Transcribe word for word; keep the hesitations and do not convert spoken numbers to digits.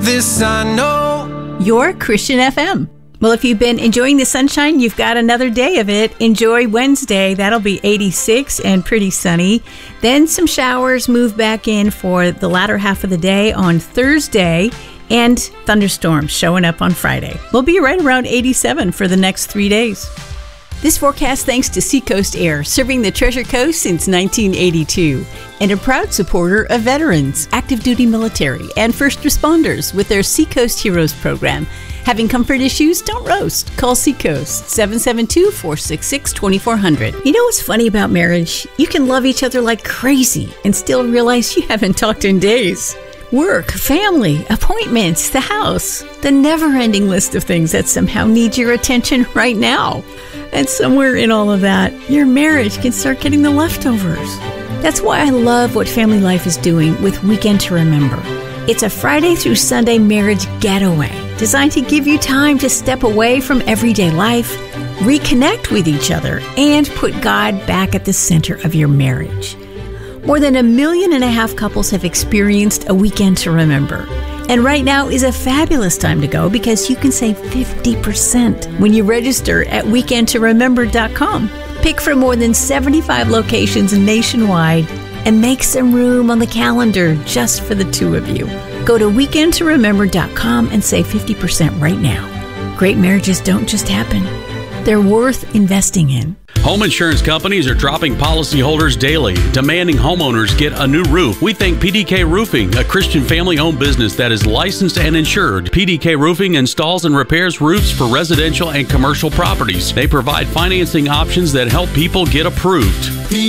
This I know. Your Christian F M. Well, if you've been enjoying the sunshine, you've got another day of it. Enjoy Wednesday. That'll be eighty-six and pretty sunny. Then some showers move back in for the latter half of the day on Thursday, and thunderstorms showing up on Friday. We'll be right around eighty-seven for the next three days. This forecast thanks to Seacoast Air, serving the Treasure Coast since nineteen eighty-two, and a proud supporter of veterans, active duty military, and first responders with their Seacoast Heroes program. Having comfort issues? Don't roast. Call Seacoast, seven seven two, four six six, two four zero zero. You know what's funny about marriage? You can love each other like crazy and still realize you haven't talked in days. Work, family, appointments, the house, the never-ending list of things that somehow need your attention right now. And somewhere in all of that, your marriage can start getting the leftovers. That's why I love what Family Life is doing with Weekend to Remember. It's a Friday through Sunday marriage getaway designed to give you time to step away from everyday life, reconnect with each other, and put God back at the center of your marriage. More than a million and a half couples have experienced a Weekend to Remember. And right now is a fabulous time to go because you can save fifty percent when you register at weekend to remember dot com. Pick from more than seventy-five locations nationwide and make some room on the calendar just for the two of you. Go to weekend to remember dot com and save fifty percent right now. Great marriages don't just happen. They're worth investing in. Home insurance companies are dropping policyholders daily, demanding homeowners get a new roof. We thank P D K Roofing, a Christian family-owned business that is licensed and insured. P D K Roofing installs and repairs roofs for residential and commercial properties. They provide financing options that help people get approved.